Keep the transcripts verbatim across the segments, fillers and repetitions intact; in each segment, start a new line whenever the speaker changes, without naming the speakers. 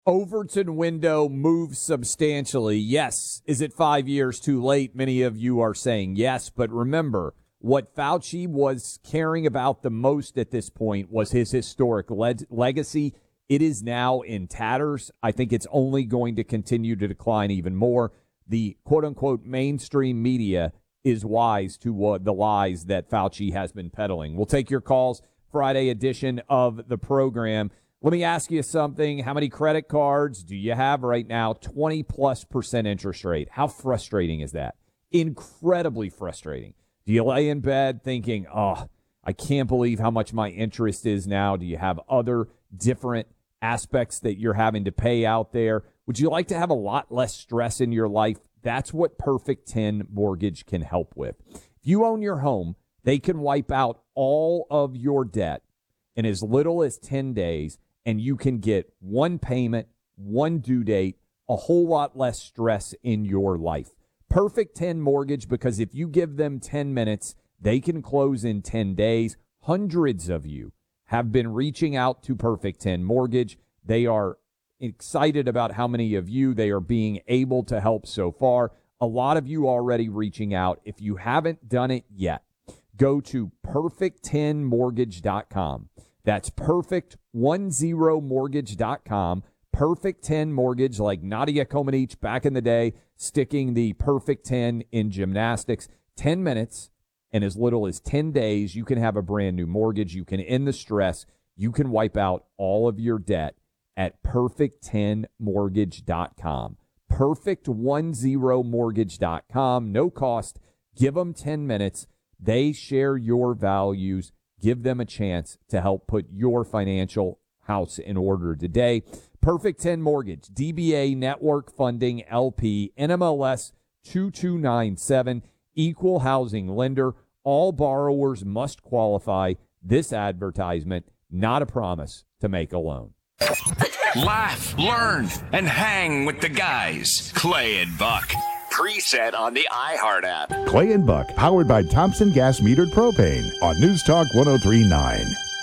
Overton window moves substantially. Yes. Is it five years too late? Many of you are saying yes, but remember, what Fauci was caring about the most at this point was his historic le- legacy. It is now in tatters. I think it's only going to continue to decline even more. The quote-unquote mainstream media is wise to uh, the lies that Fauci has been peddling. We'll take your calls. Friday edition of the program. Let me ask you something. How many credit cards do you have right now? twenty plus percent interest rate. How frustrating is that? Incredibly frustrating. Do you lay in bed thinking, oh, I can't believe how much my interest is now? Do you have other different aspects that you're having to pay out there? Would you like to have a lot less stress in your life? That's what Perfect ten Mortgage can help with. If you own your home, they can wipe out all of your debt in as little as ten days, and you can get one payment, one due date, a whole lot less stress in your life. Perfect ten Mortgage, because if you give them ten minutes, they can close in ten days. Hundreds of you have been reaching out to Perfect ten Mortgage. They are excited about how many of you they are being able to help so far. A lot of you already reaching out. If you haven't done it yet, go to perfect ten mortgage dot com. That's perfect ten mortgage dot com. Perfect ten Mortgage, like Nadia Comaneci back in the day, sticking the Perfect ten in gymnastics. ten minutes and as little as ten days, you can have a brand new mortgage. You can end the stress. You can wipe out all of your debt at perfect ten mortgage dot com. perfect ten mortgage dot com. No cost. Give them ten minutes. They share your values. Give them a chance to help put your financial house in order today. Perfect ten Mortgage, D B A Network Funding, L P, N M L S two two nine seven, Equal Housing Lender. All borrowers must qualify. This advertisement, not a promise to make a loan.
Laugh, learn, and hang with the guys. Clay and Buck. Preset on the iHeart app.
Clay and Buck, powered by Thompson Gas Metered Propane on News Talk one oh three point nine.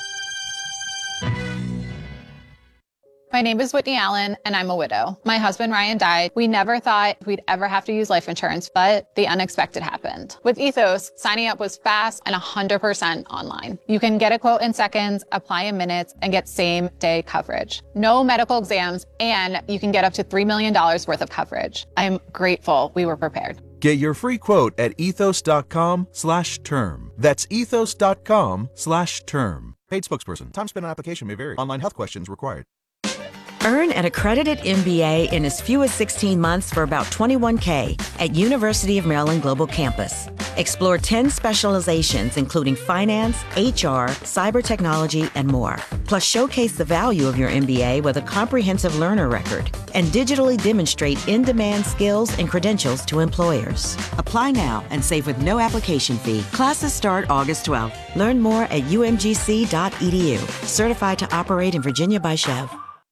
My name is Whitney Allen, and I'm a widow. My husband, Ryan, died. We never thought we'd ever have to use life insurance, but the unexpected happened. With Ethos, signing up was fast and one hundred percent online. You can get a quote in seconds, apply in minutes, and get same-day coverage. No medical exams, and you can get up to three million dollars worth of coverage. I'm grateful we were prepared.
Get your free quote at ethos.com slash term. That's ethos.com slash term. Paid spokesperson. Time spent on application may vary. Online health questions required.
Earn an accredited M B A in as few as sixteen months for about twenty-one thousand dollars at University of Maryland Global Campus. Explore ten specializations, including finance, H R, cyber technology, and more. Plus, showcase the value of your M B A with a comprehensive learner record and digitally demonstrate in-demand skills and credentials to employers. Apply now and save with no application fee. Classes start August twelfth. Learn more at u m g c dot e d u. Certified to operate in Virginia by Chev.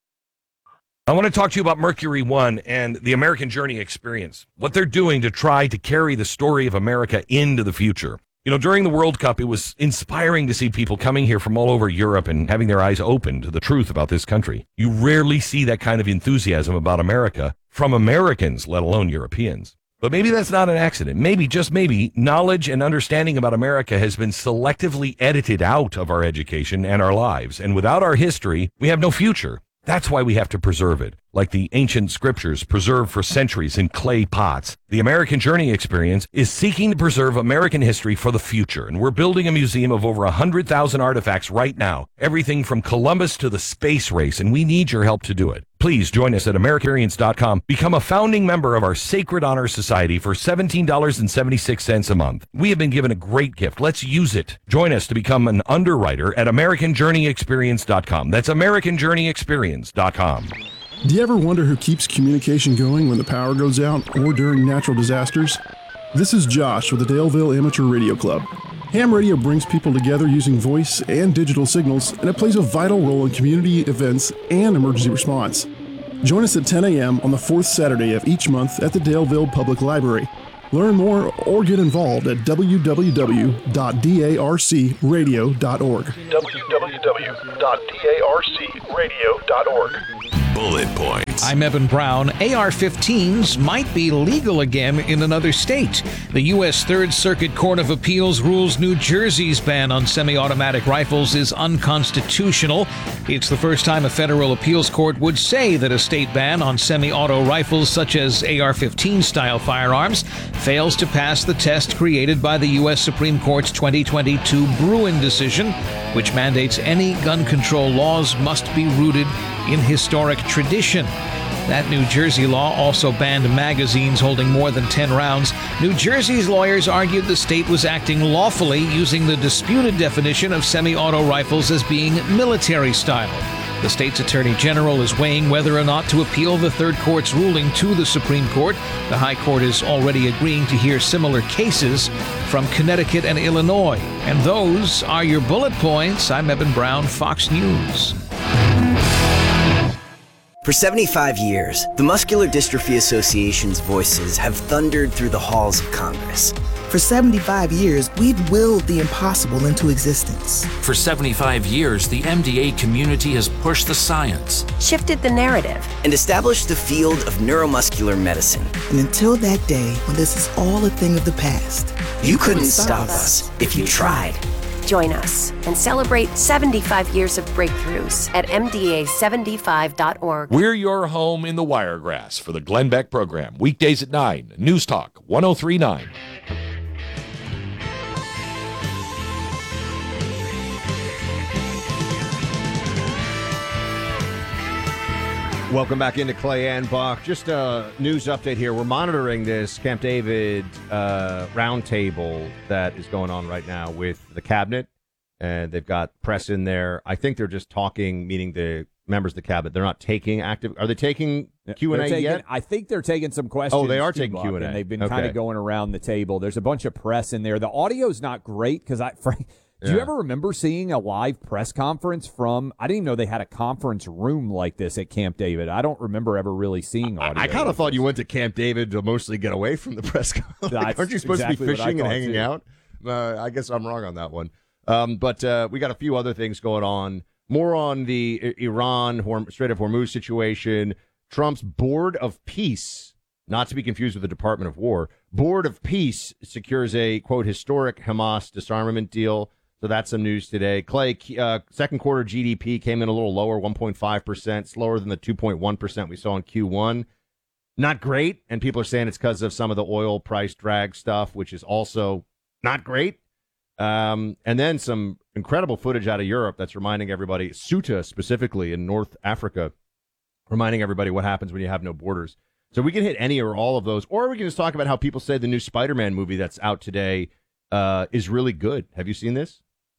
I want to talk to you about Mercury One and the American Journey experience, what they're doing to try to carry the story of America into the future. You know, during the World Cup, it was inspiring to see people coming here from all over Europe and having their eyes open to the truth about this country. You rarely see that kind of enthusiasm about America from Americans, let alone Europeans. But maybe that's not an accident. Maybe, just maybe, knowledge and understanding about America has been selectively edited out of our education and our lives. And without our history, we have no future. That's why we have to preserve it, like the ancient scriptures preserved for centuries in clay pots. The American Journey experience is seeking to preserve American history for the future, and we're building a museum of over one hundred thousand artifacts right now, everything from Columbus to the space race, and we need your help to do it. Please join us at american experience dot com. Become a founding member of our Sacred Honor Society for seventeen dollars and seventy-six cents a month. We have been given a great gift. Let's use it. Join us to become an underwriter at american journey experience dot com. That's american journey experience dot com.
Do you ever wonder who keeps communication going when the power goes out or during natural disasters? This is Josh with the Daleville Amateur Radio Club. Ham radio brings people together using voice and digital signals, and it plays a vital role in community events and emergency response. Join us at ten a.m. on the fourth Saturday of each month at the Daleville Public Library. Learn more or get involved at w w w dot d a r c radio dot org.
w w w dot d a r c radio dot org.
bullet points.
I'm Evan Brown. A R fifteens might be legal again in another state. The U S Third Circuit Court of Appeals rules New Jersey's ban on semi-automatic rifles is unconstitutional. It's the first time a federal appeals court would say that a state ban on semi-auto rifles such as A R fifteen style firearms fails to pass the test created by the U S Supreme Court's twenty twenty-two Bruin decision, which mandates any gun control laws must be rooted in historic tradition. That New Jersey law also banned magazines holding more than ten rounds. New Jersey's lawyers argued the state was acting lawfully, using the disputed definition of semi-auto rifles as being military style. The state's attorney general is weighing whether or not to appeal the third court's ruling to the Supreme Court. The High Court is already agreeing to hear similar cases from Connecticut and Illinois. And those are your bullet points. I'm Evan Brown, Fox News.
For seventy-five years, the Muscular Dystrophy Association's voices have thundered through the halls of Congress.
For seventy-five years, we've willed the impossible into existence.
For seventy-five years, the M D A community has pushed the science,
shifted the narrative,
and established the field of neuromuscular medicine.
And until that day when this is all a thing of the past,
you, you couldn't, couldn't stop us if you tried.
Join us and celebrate seventy-five years of breakthroughs at M D A seventy-five dot org.
We're your home in the Wiregrass for the Glenn Beck program. Weekdays at nine. News Talk one oh three point nine.
Welcome back into Clay and Buck. Just a news update here. We're monitoring this Camp David uh, roundtable that is going on right now with the cabinet, and they've got press in there. I think they're just talking, meaning the members of the cabinet. They're not taking active. Are they taking Q and A
taking,
yet?
I think they're taking some questions.
Oh, they are
too,
taking
Buck,
Q and A.
And they've been
okay.
kind of going around the table. There's a bunch of press in there. The audio's not great because I. Frank, Do you yeah. ever remember seeing a live press conference from, I didn't even know they had a conference room like this at Camp David. I don't remember ever really seeing audio.
I, I kind of thought you went to Camp David to mostly get away from the press conference. Aren't you supposed exactly to be fishing and hanging too. out? Uh, I guess I'm wrong on that one. Um, but uh, we got a few other things going on. More on the Iran Horm- Strait of Hormuz situation. Trump's Board of Peace, not to be confused with the Department of War, Board of Peace secures a, quote, historic Hamas disarmament deal. So that's some news today. Clay, uh, second quarter G D P came in a little lower, one point five percent, slower than the two point one percent we saw in Q one. Not great, and people are saying it's because of some of the oil price drag stuff, which is also not great. Um, and then some incredible footage out of Europe that's reminding everybody, Ceuta specifically in North Africa, reminding everybody what happens when you have no borders. So we can hit any or all of those, or we can just talk about how people say the new Spider-Man movie that's out today uh, is really good. Have you seen this?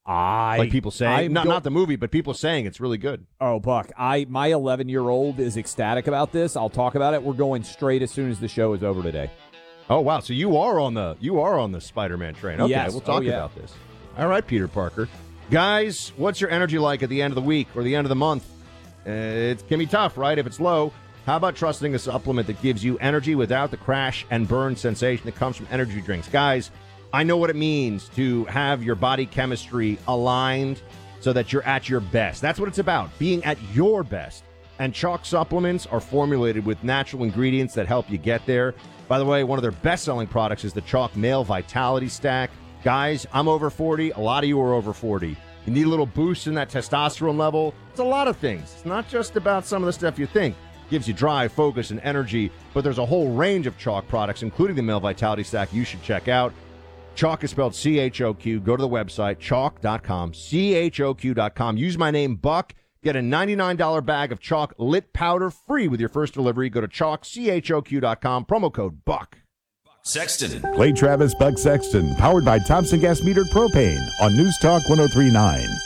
I
like people saying, not
go-
not the movie, but people saying it's really good.
Oh, Buck, I my eleven-year-old is ecstatic about this. I'll talk about it. We're going straight as soon as the show is over today.
Oh wow, so you are on the you are on the Spider-Man train. Okay,
yes.
we'll talk
oh, yeah.
about this. All right, Peter Parker. Guys, what's your energy like at the end of the week or the end of the month? Uh, it can be tough, right? If it's low, how about trusting a supplement that gives you energy without the crash and burn sensation that comes from energy drinks? Guys, I know what it means to have your body chemistry aligned so that you're at your best. That's what it's about, being at your best. And Chalk supplements are formulated with natural ingredients that help you get there. By the way, one of their best-selling products is the Chalk Male Vitality Stack. Guys, I'm over forty. A lot of you are over forty. You need a little boost in that testosterone level. It's a lot of things. It's not just about some of the stuff you think. It gives you drive, focus, and energy. But there's a whole range of Chalk products, including the Male Vitality Stack, you should check out. Chalk is spelled C H O Q. Go to the website, chalk dot com, C H O Q dot com. Use my name, Buck. Get a ninety-nine dollars bag of Chalk Lit Powder free with your first delivery. Go to chalk, C H O Q dot com, promo code BUCK.
Sexton.
Clay Travis, Buck Sexton, powered by Thompson Gas Metered Propane on News Talk one oh three point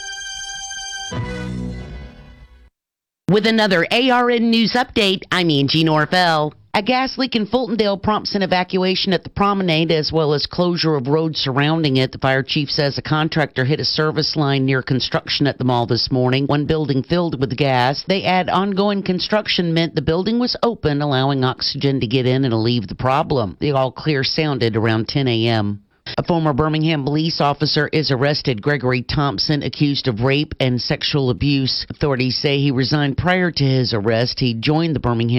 nine.
With another A R N News update, I'm Angie Norvell. A gas leak in Fultondale prompts an evacuation at the promenade as well as closure of roads surrounding it. The fire chief says a contractor hit a service line near construction at the mall this morning. One building filled with gas. They add ongoing construction meant the building was open, allowing oxygen to get in and alleviate the problem. The all clear sounded around ten a.m. A former Birmingham police officer is arrested. Gregory Thompson, accused of rape and sexual abuse. Authorities say he resigned prior to his arrest. He joined the Birmingham